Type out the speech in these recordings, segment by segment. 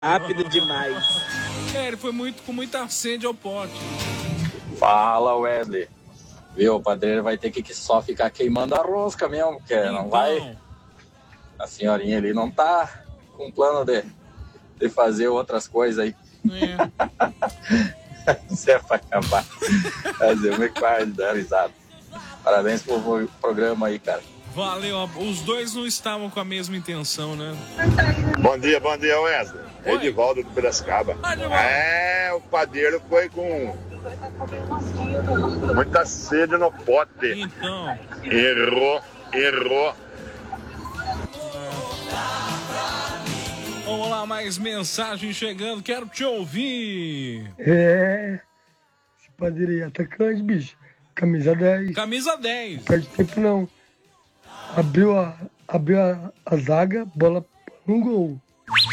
Rápido demais. Ele foi com muita sede ao pote. Fala, Wesley. Viu, o padreiro vai ter que só ficar queimando a rosca mesmo, porque não vai... A senhorinha ali não tá com plano de fazer outras coisas aí. Você é pra acabar. Fazer uma quase dar risada. Parabéns pelo programa aí, cara. Valeu, os dois não estavam com a mesma intenção, né? Bom dia, Wesley. Edivaldo do Piracicaba. O padeiro foi com muita sede no pote. Então. Errou. Vamos lá, mais mensagem chegando, quero te ouvir. Esse padeiro aí é atacante, bicho. Camisa 10. Camisa 10. Não perde tempo, não. Abriu a zaga, bola no gol.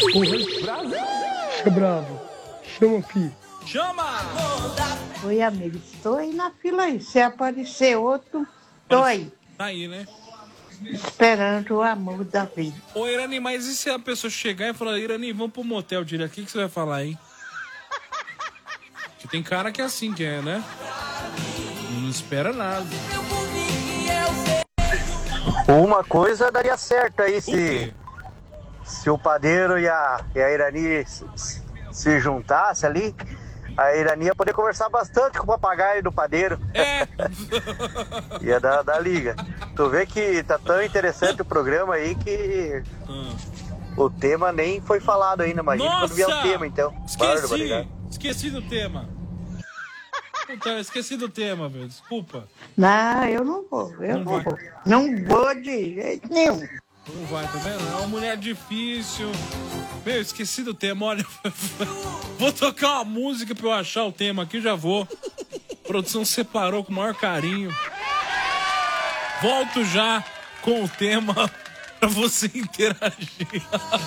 Fica bravo. Chama, filho. Chama! Oi, amigo. Estou aí na fila aí. Se aparecer outro, tô aí. Tá aí, né? Esperando o amor da vida. Ô, Irani, mas e se a pessoa chegar e falar, Irani, vamos pro motel direto, o que você vai falar, hein? Que tem cara que é assim, que é, né? Não espera nada. Uma coisa daria certo aí se o padeiro e a Irani se juntassem ali. A Irani ia poder conversar bastante com o papagaio do padeiro. Ia dar liga. Tu vê que tá tão interessante o programa aí que o tema nem foi falado ainda. Imagina quando vier o tema, então. Esqueci do tema. Puta, esqueci do tema, velho. Desculpa. Não, eu não vou. Não vou de jeito nenhum. Não vai, tá vendo? É uma mulher difícil. Meu, esqueci do tema. Olha, vou tocar uma música pra eu achar o tema aqui, já vou. A produção separou com o maior carinho. Volto já com o tema pra você interagir.